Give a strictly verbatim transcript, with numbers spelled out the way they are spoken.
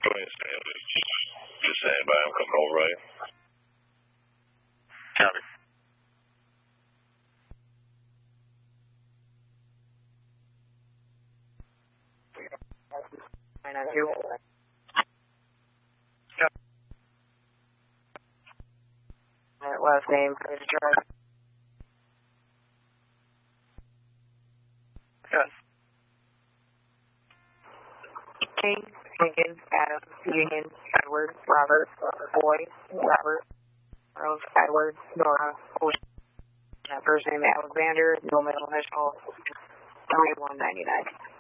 Go ahead, Stanley. Just saying by. I'm coming over right. Copy. nine nine two. Last name, please drive. Yes. King, Lincoln, Adam, Union, Edward, Robert, Boyd, Robert, Charles, Edward, Nora, Ocean. First name Alexander, no middle initial, three one nine nine.